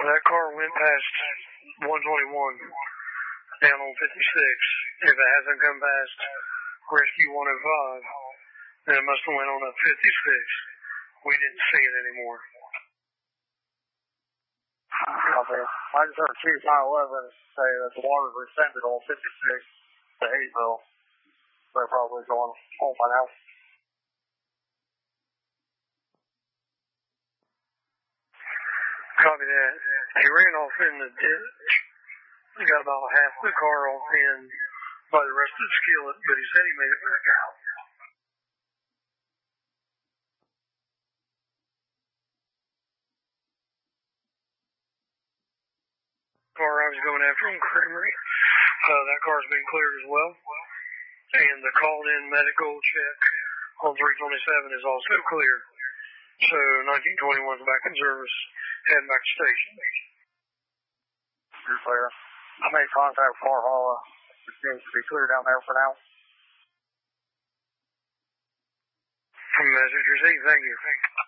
That car went past 121 down on 56. If it hasn't come past Rescue 105, then it must have went on up 56. We didn't see it anymore. Okay. I just heard Chief 911 say that the water rescinded on 56 to Hayesville. They're probably going home by now. Copy that. He ran off in the ditch. He got about half the car off in by the rest of the skillet, but he said he made it back out. Car I was going after in Creamery. That car's been cleared as well. And the called-in medical check on 327 is also clear. So 1921's back in service, heading back to station. You're clear. I made contact with Carhalla. It seems to be clear down there for now. From Messenger Z, thank you.